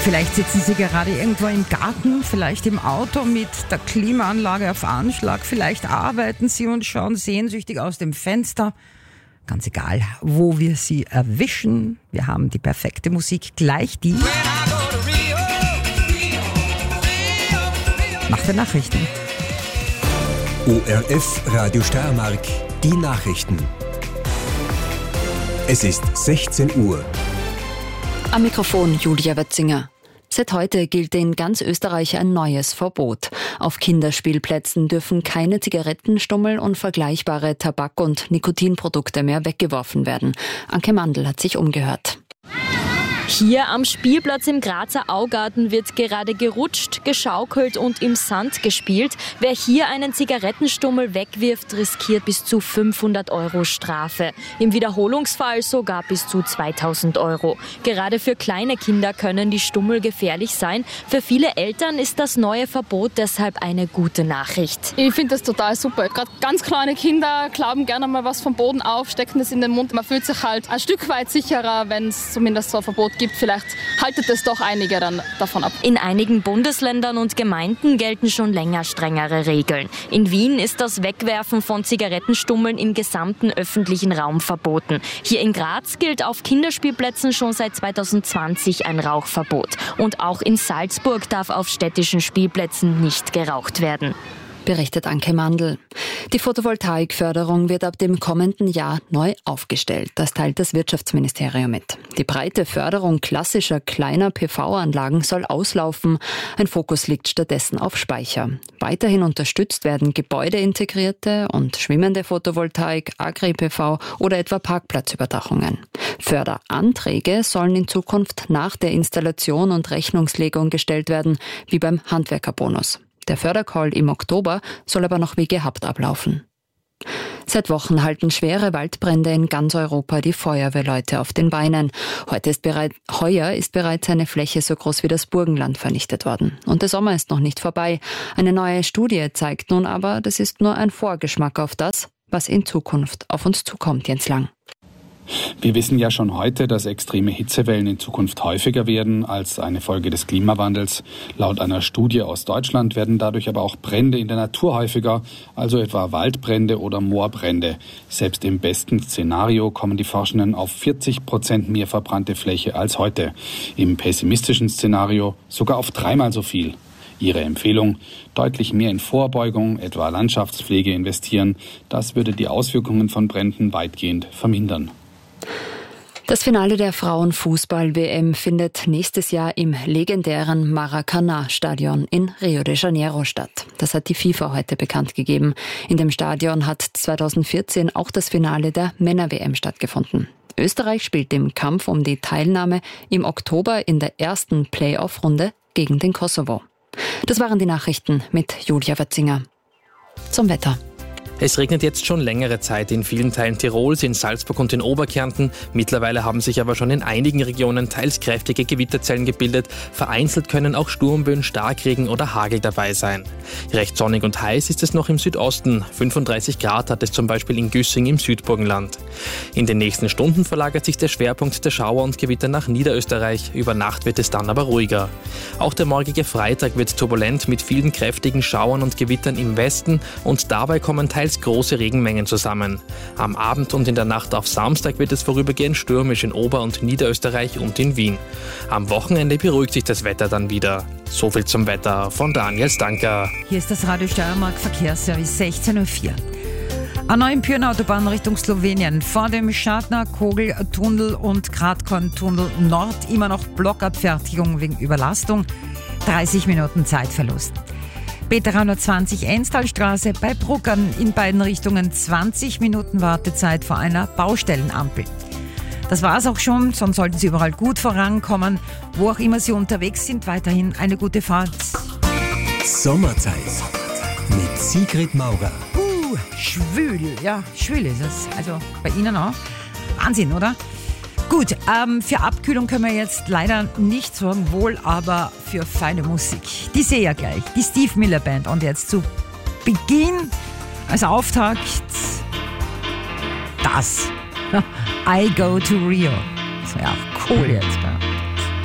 Vielleicht sitzen Sie gerade irgendwo im Garten, vielleicht im Auto mit der Klimaanlage auf Anschlag, vielleicht arbeiten Sie und schauen sehnsüchtig aus dem Fenster. Ganz egal, wo wir Sie erwischen, wir haben die perfekte Musik, gleich die nach den Nachrichten. ORF Radio Steiermark, die Nachrichten. Es ist 16 Uhr. Am Mikrofon Julia Wetzinger. Seit heute gilt in ganz Österreich ein neues Verbot. Auf Kinderspielplätzen dürfen keine Zigarettenstummel und vergleichbare Tabak- und Nikotinprodukte mehr weggeworfen werden. Anke Mandl hat sich umgehört. Hier am Spielplatz im Grazer Augarten wird gerade gerutscht, geschaukelt und im Sand gespielt. Wer hier einen Zigarettenstummel wegwirft, riskiert bis zu 500 € Strafe. Im Wiederholungsfall sogar bis zu 2000 €. Gerade für kleine Kinder können die Stummel gefährlich sein. Für viele Eltern ist das neue Verbot deshalb eine gute Nachricht. Ich finde das total super. Gerade ganz kleine Kinder klauben gerne mal was vom Boden auf, stecken es in den Mund. Man fühlt sich halt ein Stück weit sicherer, wenn es zumindest so ein Verbot gibt. Vielleicht haltet es doch einige dann davon ab. In einigen Bundesländern und Gemeinden gelten schon länger strengere Regeln. In Wien ist das Wegwerfen von Zigarettenstummeln im gesamten öffentlichen Raum verboten. Hier in Graz gilt auf Kinderspielplätzen schon seit 2020 ein Rauchverbot. Und auch in Salzburg darf auf städtischen Spielplätzen nicht geraucht werden. Berichtet Anke Mandl. Die Photovoltaikförderung wird ab dem kommenden Jahr neu aufgestellt. Das teilt das Wirtschaftsministerium mit. Die breite Förderung klassischer kleiner PV-Anlagen soll auslaufen. Ein Fokus liegt stattdessen auf Speicher. Weiterhin unterstützt werden gebäudeintegrierte und schwimmende Photovoltaik, Agri-PV oder etwa Parkplatzüberdachungen. Förderanträge sollen in Zukunft nach der Installation und Rechnungslegung gestellt werden, wie beim Handwerkerbonus. Der Fördercall im Oktober soll aber noch wie gehabt ablaufen. Seit Wochen halten schwere Waldbrände in ganz Europa die Feuerwehrleute auf den Beinen. Heuer ist bereits eine Fläche so groß wie das Burgenland vernichtet worden. Und der Sommer ist noch nicht vorbei. Eine neue Studie zeigt nun aber, das ist nur ein Vorgeschmack auf das, was in Zukunft auf uns zukommt, Jens Lang. Wir wissen ja schon heute, dass extreme Hitzewellen in Zukunft häufiger werden als eine Folge des Klimawandels. Laut einer Studie aus Deutschland werden dadurch aber auch Brände in der Natur häufiger, also etwa Waldbrände oder Moorbrände. Selbst im besten Szenario kommen die Forschenden auf 40% mehr verbrannte Fläche als heute. Im pessimistischen Szenario sogar auf 3-mal so viel. Ihre Empfehlung: deutlich mehr in Vorbeugung, etwa Landschaftspflege investieren. Das würde die Auswirkungen von Bränden weitgehend vermindern. Das Finale der Frauenfußball-WM findet nächstes Jahr im legendären Maracanã-Stadion in Rio de Janeiro statt. Das hat die FIFA heute bekannt gegeben. In dem Stadion hat 2014 auch das Finale der Männer-WM stattgefunden. Österreich spielt im Kampf um die Teilnahme im Oktober in der ersten Playoff-Runde gegen den Kosovo. Das waren die Nachrichten mit Julia Wetzinger. Zum Wetter. Es regnet jetzt schon längere Zeit in vielen Teilen Tirols, in Salzburg und in Oberkärnten. Mittlerweile haben sich aber schon in einigen Regionen teils kräftige Gewitterzellen gebildet. Vereinzelt können auch Sturmböen, Starkregen oder Hagel dabei sein. Recht sonnig und heiß ist es noch im Südosten. 35 Grad hat es zum Beispiel in Güssing im Südburgenland. In den nächsten Stunden verlagert sich der Schwerpunkt der Schauer und Gewitter nach Niederösterreich. Über Nacht wird es dann aber ruhiger. Auch der morgige Freitag wird turbulent mit vielen kräftigen Schauern und Gewittern im Westen und dabei kommen teils große Regenmengen zusammen. Am Abend und in der Nacht auf Samstag wird es vorübergehend stürmisch in Ober- und Niederösterreich und in Wien. Am Wochenende beruhigt sich das Wetter dann wieder. So viel zum Wetter von Daniel Stanker. Hier ist das Radio Steiermark Verkehrsservice 16:04 Uhr. A9 Pirna-Autobahn Richtung Slowenien. Vor dem Schadner-Kogel-Tunnel und Gradkorn-Tunnel Nord immer noch Blockabfertigung wegen Überlastung. 30 Minuten Zeitverlust. B320 Enstalstraße bei Bruckern in beiden Richtungen 20 Minuten Wartezeit vor einer Baustellenampel. Das war's auch schon, sonst sollten Sie überall gut vorankommen. Wo auch immer Sie unterwegs sind, weiterhin eine gute Fahrt. Sommerzeit mit Sigrid Maurer. Schwül, ja, schwül ist es. Also bei Ihnen auch. Wahnsinn, oder? Gut, für Abkühlung können wir jetzt leider nicht sorgen, wohl aber für feine Musik. Die sehe ja gleich, die Steve Miller Band. Und jetzt zu Beginn, als Auftakt, das. I Go to Rio. Das wäre auch cool jetzt. Ja.